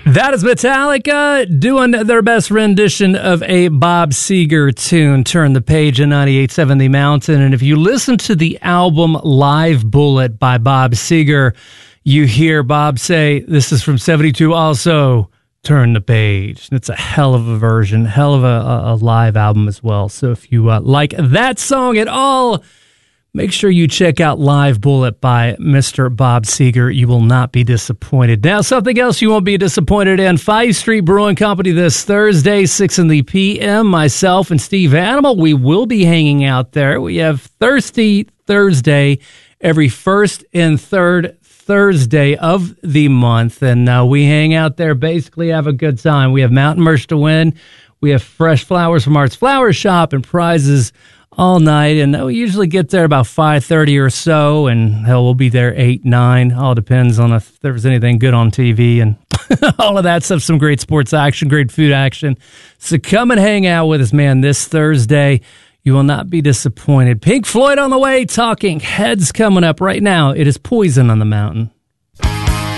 That is Metallica doing their best rendition of a Bob Seger tune, Turn the Page in 98.7 The Mountain. And if you listen to the album Live Bullet by Bob Seger, you hear Bob say, this is from 72 also, Turn the Page. It's a hell of a version, hell of a live album as well. So if you like that song at all, make sure you check out Live Bullet by Mr. Bob Seger. You will not be disappointed. Now, something else you won't be disappointed in. 5th Street Brewing Company this Thursday, 6 in the p.m. Myself and Steve Animal, we will be hanging out there. We have Thirsty Thursday every first and third Thursday of the month. And we hang out there, basically have a good time. We have mountain merch to win. We have fresh flowers from Art's Flower Shop and prizes all night, and we usually get there about 5:30 or so, and hell, we'll be there 8, 9. All depends on if there's anything good on TV and all of that stuff. Some great sports action, great food action. So come and hang out with us, man, this Thursday. You will not be disappointed. Pink Floyd on the way, Talking Heads coming up right now. It is Poison on the Mountain.